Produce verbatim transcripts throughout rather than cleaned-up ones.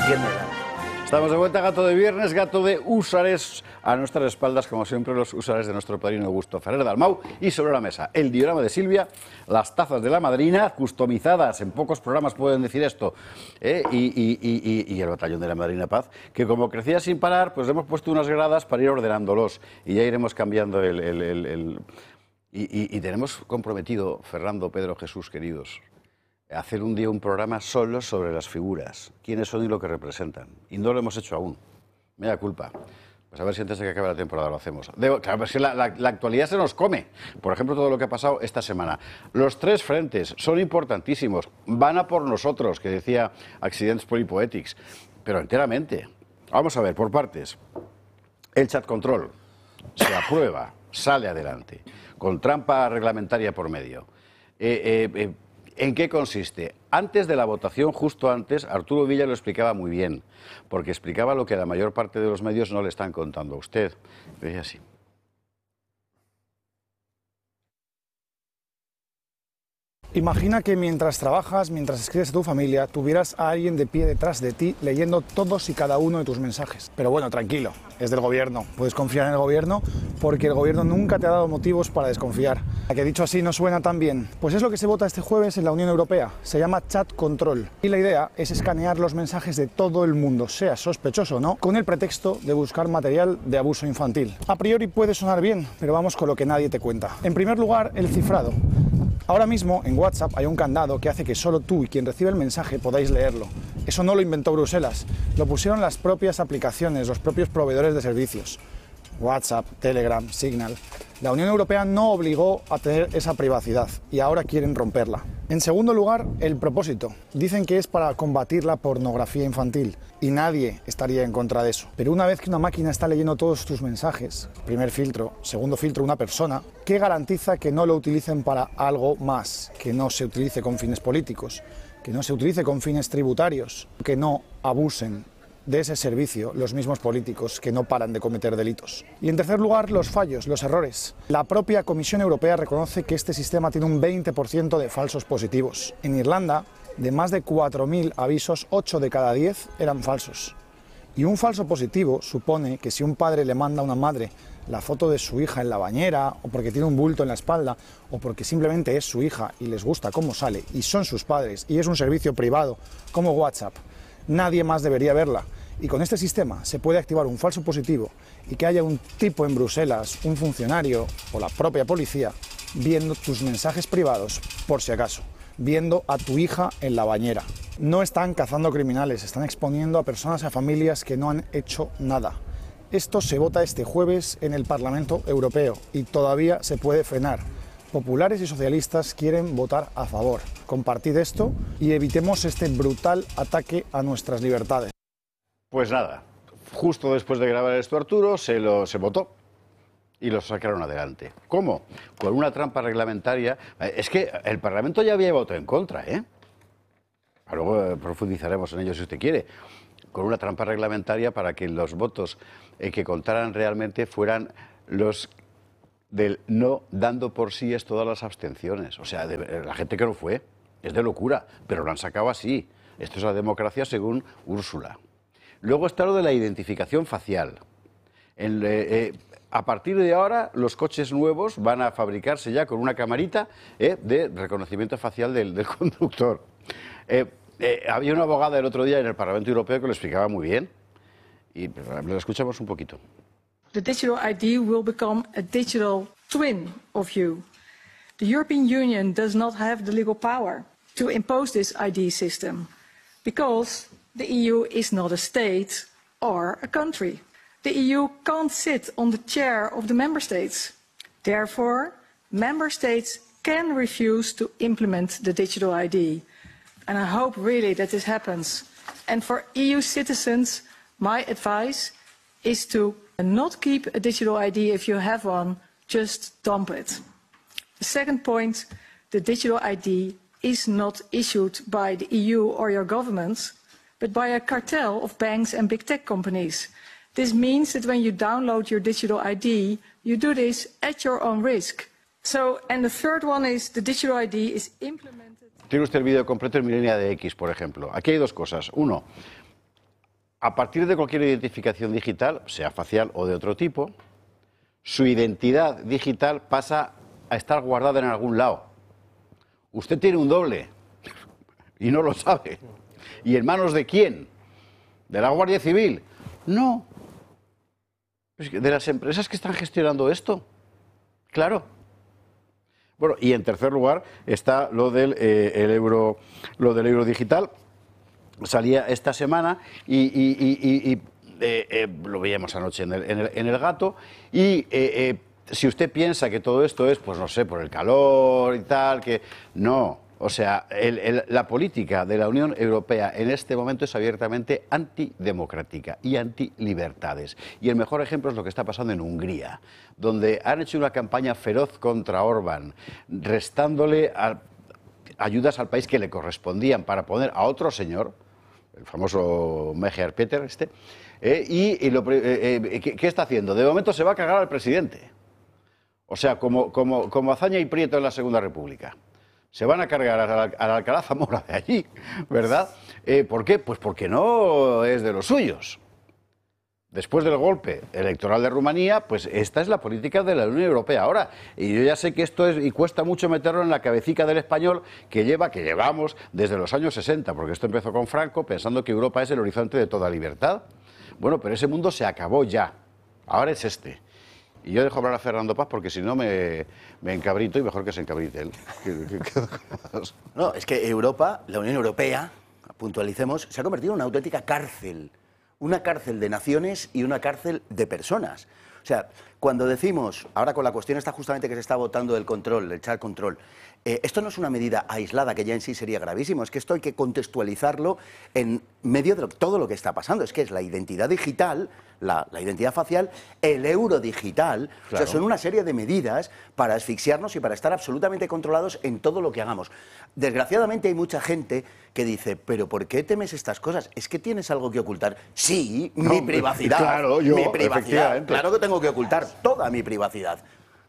entiéndela. Estamos de vuelta, gato de viernes, gato de húsares. A nuestras espaldas, como siempre, los húsares de nuestro padrino Augusto Ferrer Dalmau. Y sobre la mesa, el diorama de Silvia, las tazas de la madrina, customizadas, en pocos programas pueden decir esto, ¿eh? y, y, y, y el batallón de la madrina Paz, que como crecía sin parar, pues hemos puesto unas gradas para ir ordenándolos. Y ya iremos cambiando el... el, el, el... Y, y, y tenemos comprometido, Fernando, Pedro, Jesús, queridos, hacer un día un programa solo sobre las figuras, quiénes son y lo que representan. Y no lo hemos hecho aún. Me da culpa. Pues a ver si antes de que acabe la temporada lo hacemos. Debo, claro, pero si la, la, la actualidad se nos come. Por ejemplo, todo lo que ha pasado esta semana. Los tres frentes son importantísimos. Van a por nosotros, que decía Accidents Polypoetics. Pero enteramente. Vamos a ver, por partes. El chat control se aprueba, sale adelante, con trampa reglamentaria por medio. Eh, eh, eh, ¿En qué consiste? Antes de la votación, justo antes, Arturo Villa lo explicaba muy bien, porque explicaba lo que la mayor parte de los medios no le están contando a usted. Decía así. Imagina que mientras trabajas, mientras escribes a tu familia, tuvieras a alguien de pie detrás de ti leyendo todos y cada uno de tus mensajes. Pero bueno, tranquilo, es del gobierno. Puedes confiar en el gobierno porque el gobierno nunca te ha dado motivos para desconfiar. ¿A que dicho así no suena tan bien? Pues es lo que se vota este jueves en la Unión Europea. Se llama Chat Control. Y la idea es escanear los mensajes de todo el mundo, sea sospechoso o no, con el pretexto de buscar material de abuso infantil. A priori puede sonar bien, pero vamos con lo que nadie te cuenta. En primer lugar, el cifrado. Ahora mismo en WhatsApp hay un candado que hace que solo tú y quien recibe el mensaje podáis leerlo. Eso no lo inventó Bruselas, lo pusieron las propias aplicaciones, los propios proveedores de servicios. WhatsApp, Telegram, Signal. La Unión Europea no obligó a tener esa privacidad y ahora quieren romperla. En segundo lugar, el propósito. Dicen que es para combatir la pornografía infantil y nadie estaría en contra de eso. Pero una vez que una máquina está leyendo todos tus mensajes, primer filtro, segundo filtro, una persona, ¿qué garantiza que no lo utilicen para algo más? Que no se utilice con fines políticos, que no se utilice con fines tributarios, que no abusen de ese servicio los mismos políticos que no paran de cometer delitos. Y en tercer lugar, los fallos, los errores. La propia Comisión Europea reconoce que este sistema tiene un veinte por ciento de falsos positivos. En Irlanda, de más de cuatro mil avisos, ocho de cada diez eran falsos. Y un falso positivo supone que si un padre le manda a una madre la foto de su hija en la bañera, o porque tiene un bulto en la espalda, o porque simplemente es su hija y les gusta cómo sale, y son sus padres, y es un servicio privado como WhatsApp, nadie más debería verla. Y con este sistema se puede activar un falso positivo y que haya un tipo en Bruselas, un funcionario o la propia policía viendo tus mensajes privados por si acaso, viendo a tu hija en la bañera. No están cazando criminales, están exponiendo a personas y a familias que no han hecho nada. Esto se vota este jueves en el Parlamento Europeo y todavía se puede frenar. Populares y socialistas quieren votar a favor. Compartid esto y evitemos este brutal ataque a nuestras libertades. Pues nada, justo después de grabar esto, Arturo, se, lo, se votó y lo sacaron adelante. ¿Cómo? Con una trampa reglamentaria. Es que el Parlamento ya había votado en contra, ¿eh? Luego profundizaremos en ello si usted quiere. Con una trampa reglamentaria para que los votos eh, que contaran realmente fueran los del no, dando por sí es todas las abstenciones. O sea, de, la gente que no fue, es de locura, pero lo han sacado así. Esto es la democracia según Úrsula. Luego está lo de la identificación facial. En, eh, eh, a partir de ahora, los coches nuevos van a fabricarse ya con una camarita eh, de reconocimiento facial del, del conductor. Eh, eh, había una abogada el otro día en el Parlamento Europeo que lo explicaba muy bien. Y lo escuchamos un poquito. The digital I D will become a digital twin of you. The European Union does not have the legal power to impose this I D system because the E U is not a state or a country. The E U can't sit on the chair of the member states. Therefore, member states can refuse to implement the digital I D. And I hope really that this happens. And for E U citizens, my advice is to not keep a digital I D if you have one, just dump it. The second point, the digital I D is not issued by the E U or your government, but by a cartel of banks and big tech companies. This means that when you download your digital I D, you do this at your own risk. So, and the third one is the digital I D is implemented. Tiene usted el vídeo completo en Milenia de X, por ejemplo. Aquí hay dos cosas. Uno, a partir de cualquier identificación digital, sea facial o de otro tipo, su identidad digital pasa a estar guardada en algún lado. Usted tiene un doble y no lo sabe. ¿Y en manos de quién? ¿De la Guardia Civil? No. De las empresas que están gestionando esto. Claro. Bueno, y en tercer lugar está lo del, eh, el euro, lo del euro digital. Salía esta semana y, y, y, y, y eh, eh, lo veíamos anoche en el, en el, en el Gato. Y eh, eh, si usted piensa que todo esto es, pues no sé, por el calor y tal, que no. O sea, el, el, la política de la Unión Europea en este momento es abiertamente antidemocrática y antilibertades. Y el mejor ejemplo es lo que está pasando en Hungría, donde han hecho una campaña feroz contra Orbán, restándole a, ayudas al país que le correspondían para poner a otro señor, el famoso Meher Peter, este, eh, y, y lo, eh, eh, ¿qué, ¿qué está haciendo? De momento se va a cargar al presidente. O sea, como, como, como Azaña y Prieto en la Segunda República. Se van a cargar al, al Alcalá Zamora de allí, ¿verdad? Eh, ¿Por qué? Pues porque no es de los suyos. Después del golpe electoral de Rumanía, pues esta es la política de la Unión Europea ahora. Y yo ya sé que esto es, y cuesta mucho meterlo en la cabecita del español que lleva, que llevamos desde los años sesenta, porque esto empezó con Franco, pensando que Europa es el horizonte de toda libertad. Bueno, pero ese mundo se acabó ya. Ahora es este. Y yo dejo hablar a Fernando Paz porque si no me, me encabrito y mejor que se encabrite él. No, es que Europa, la Unión Europea, puntualicemos, se ha convertido en una auténtica cárcel. Una cárcel de naciones y una cárcel de personas. O sea, cuando decimos, ahora con la cuestión está justamente que se está votando el control, el child control, eh, esto no es una medida aislada que ya en sí sería gravísimo, es que esto hay que contextualizarlo en medio de lo, todo lo que está pasando. Es que es la identidad digital, la, la identidad facial, el euro digital, claro. O sea, son una serie de medidas para asfixiarnos y para estar absolutamente controlados en todo lo que hagamos. Desgraciadamente hay mucha gente que dice, pero ¿por qué temes estas cosas? ¿Es que tienes algo que ocultar? Sí, no, mi privacidad, claro, yo, mi privacidad, claro que tengo que ocultar toda mi privacidad.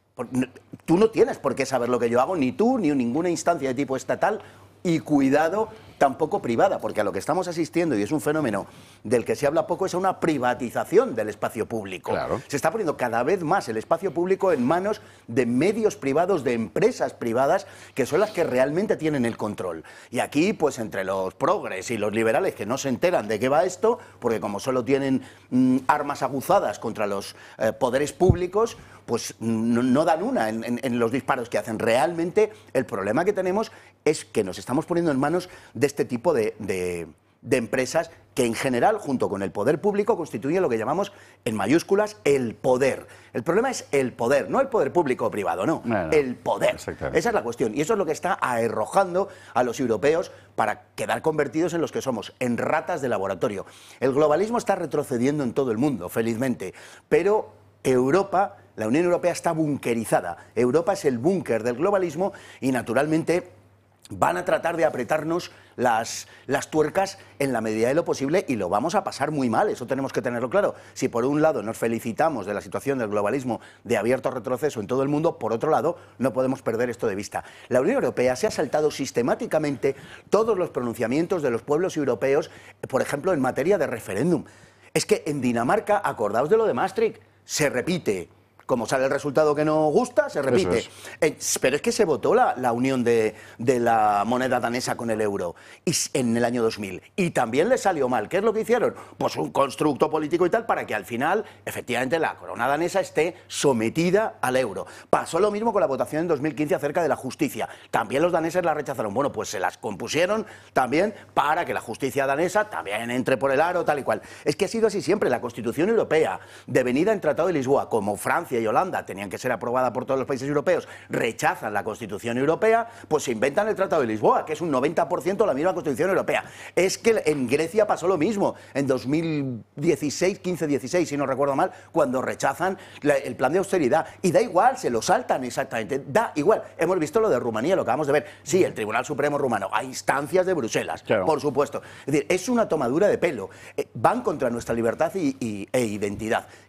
Tú no tienes por qué saber lo que yo hago, ni tú, ni ninguna instancia de tipo estatal, y cuidado, tampoco privada, porque a lo que estamos asistiendo, y es un fenómeno del que se habla poco, es a una privatización del espacio público. Claro. Se está poniendo cada vez más el espacio público en manos de medios privados, de empresas privadas, que son las que realmente tienen el control. Y aquí, pues entre los progres y los liberales que no se enteran de qué va esto, porque como solo tienen mm, armas aguzadas contra los eh, poderes públicos, pues no, no dan una en, en, en los disparos que hacen. Realmente el problema que tenemos es que nos estamos poniendo en manos de este tipo de, de, de empresas que en general, junto con el poder público, constituyen lo que llamamos en mayúsculas el poder. El problema es el poder, no el poder público o privado, no, no, no. El poder. Esa es la cuestión. Y eso es lo que está arrojando a los europeos para quedar convertidos en los que somos, en ratas de laboratorio. El globalismo está retrocediendo en todo el mundo, felizmente, pero Europa, la Unión Europea está bunkerizada. Europa es el búnker del globalismo y, naturalmente, van a tratar de apretarnos las, las tuercas en la medida de lo posible y lo vamos a pasar muy mal, eso tenemos que tenerlo claro. Si por un lado nos felicitamos de la situación del globalismo de abierto retroceso en todo el mundo, por otro lado no podemos perder esto de vista. La Unión Europea se ha saltado sistemáticamente todos los pronunciamientos de los pueblos europeos, por ejemplo, en materia de referéndum. Es que en Dinamarca, acordaos de lo de Maastricht, se repite. Como sale el resultado que no gusta, se repite. Es. Eh, pero es que se votó la, la unión de, de la moneda danesa con el euro y, en el año dos mil. Y también le salió mal. ¿Qué es lo que hicieron? Pues un constructo político y tal para que al final, efectivamente, la corona danesa esté sometida al euro. Pasó lo mismo con la votación en dos mil quince acerca de la justicia. También los daneses la rechazaron. Bueno, pues se las compusieron también para que la justicia danesa también entre por el aro, tal y cual. Es que ha sido así siempre. La Constitución Europea, devenida en Tratado de Lisboa, como Francia y Holanda tenían que ser aprobada por todos los países europeos, rechazan la Constitución Europea, pues se inventan el Tratado de Lisboa, que es un noventa por ciento la misma Constitución Europea. Es que en Grecia pasó lo mismo, en dos mil dieciséis, quince dieciséis, si no recuerdo mal, cuando rechazan la, el plan de austeridad. Y da igual, se lo saltan exactamente, da igual. Hemos visto lo de Rumanía, lo acabamos de ver. Sí, el Tribunal Supremo rumano, a instancias de Bruselas, claro. Por supuesto. Es decir, es una tomadura de pelo. Eh, van contra nuestra libertad y, y, e identidad.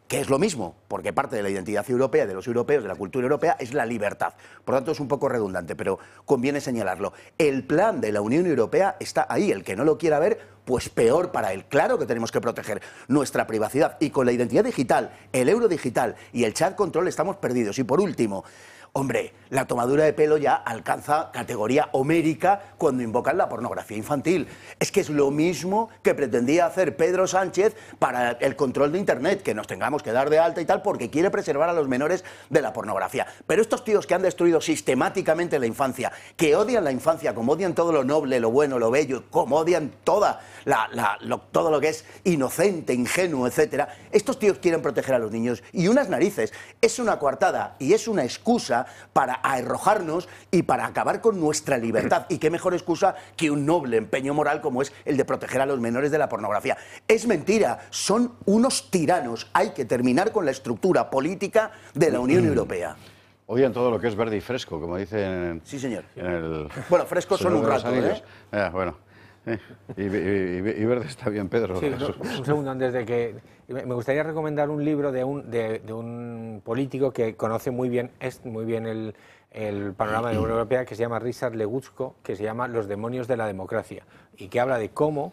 que es lo mismo, porque parte de la identidad europea, de los europeos, de la cultura europea, es la libertad. Por lo tanto, es un poco redundante, pero conviene señalarlo. El plan de la Unión Europea está ahí. El que no lo quiera ver, pues peor para él. Claro que tenemos que proteger nuestra privacidad. Y con la identidad digital, el euro digital y el chat control estamos perdidos. Y por último, hombre, la tomadura de pelo ya alcanza categoría homérica cuando invocan la pornografía infantil. Es que es lo mismo que pretendía hacer Pedro Sánchez para el control de Internet, que nos tengamos que dar de alta y tal, porque quiere preservar a los menores de la pornografía. Pero estos tíos que han destruido sistemáticamente la infancia, que odian la infancia, como odian todo lo noble, lo bueno, lo bello, como odian toda la, la, lo, todo lo que es inocente, ingenuo, etcétera, estos tíos quieren proteger a los niños. Y unas narices, es una coartada y es una excusa para arrojarnos y para acabar con nuestra libertad. Y qué mejor excusa que un noble empeño moral como es el de proteger a los menores de la pornografía. Es mentira, son unos tiranos. Hay que terminar con la estructura política de la Unión Europea. Odian todo lo que es verde y fresco, como dicen. Sí, señor. En el, bueno, frescos son un rato, ¿eh? eh bueno. Eh, y, y, y verde está bien, Pedro. Sí, no, un segundo antes de que... Me gustaría recomendar un libro de un, de, de un político que conoce muy bien, es muy bien el, el panorama de la Unión Europea, que se llama Ryszard Legutko, que se llama Los demonios de la democracia, y que habla de cómo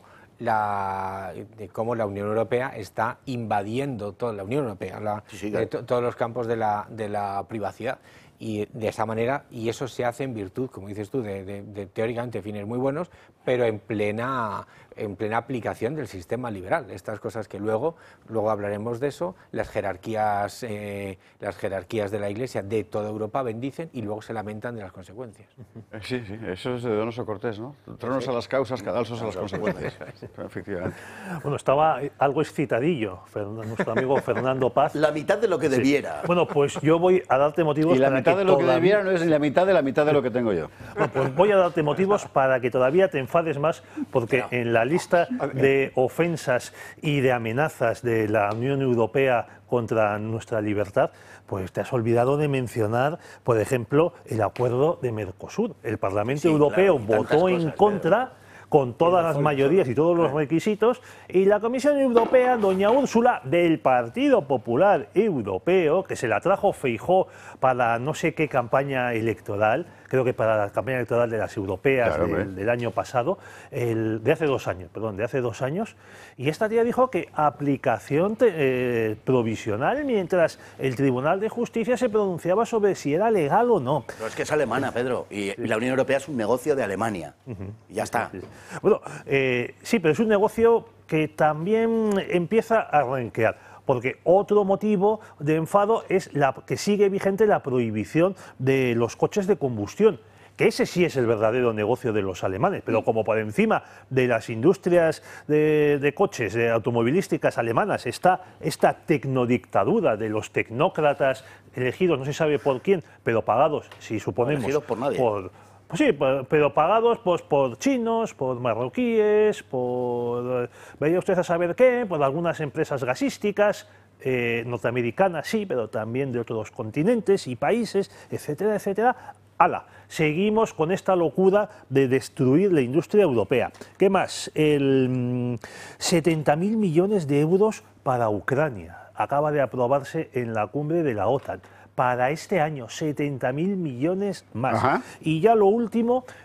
la, de cómo la Unión Europea está invadiendo toda la Unión Europea, la, sí, sí, claro. de to, todos los campos de la, de la privacidad. Y de esa manera, y eso se hace en virtud, como dices tú, de, de, de teóricamente fines muy buenos, pero en plena, en plena aplicación del sistema liberal. Estas cosas que luego, luego hablaremos de eso, las jerarquías, eh, las jerarquías de la Iglesia de toda Europa bendicen y luego se lamentan de las consecuencias. Sí, sí, eso es de Donoso Cortés, ¿no? Tronos sí. a las causas, cadalsos a las consecuencias. Efectivamente. Bueno, estaba algo excitadillo nuestro amigo Fernando Paz. La mitad de lo que debiera. Sí. Bueno, pues yo voy a darte motivos y la para mitad que de lo todavía... que debiera no es ni la mitad de la mitad de lo que tengo yo. Bueno, pues voy a darte motivos para que todavía te enfades más, porque no. en la lista de ofensas y de amenazas de la Unión Europea contra nuestra libertad, pues te has olvidado de mencionar, por ejemplo, el acuerdo de Mercosur. El Parlamento sí, Europeo claro, votó cosas, en contra... Pero... con todas las mayorías y todos los requisitos, y la Comisión Europea, doña Úrsula, del Partido Popular Europeo, que se la trajo Feijóo para no sé qué campaña electoral, creo que para la campaña electoral de las europeas claro, del, del año pasado, el, de hace dos años, perdón, de hace dos años, y esta tía dijo que aplicación te, eh, provisional mientras el Tribunal de Justicia se pronunciaba sobre si era legal o no. Pero es que es alemana, Pedro, y, sí. y la Unión Europea es un negocio de Alemania, uh-huh. y ya está. Sí, sí. Bueno, eh, sí, pero es un negocio que también empieza a renquear, porque otro motivo de enfado es la, que sigue vigente la prohibición de los coches de combustión, que ese sí es el verdadero negocio de los alemanes, pero como por encima de las industrias de, de coches, de automovilísticas alemanas, está esta tecnodictadura de los tecnócratas elegidos, no se sabe por quién, pero pagados, si suponemos, elegidos por nadie. Por, Pues sí, pero pagados pues, por chinos, por marroquíes, por... Vaya usted a saber qué, por algunas empresas gasísticas, eh, norteamericanas sí, pero también de otros continentes y países, etcétera, etcétera. ¡Hala! Seguimos con esta locura de destruir la industria europea. ¿Qué más? El setenta mil millones de euros para Ucrania. Acaba de aprobarse en la cumbre de la OTAN. Para este año, setenta mil millones más. Ajá. Y ya lo último,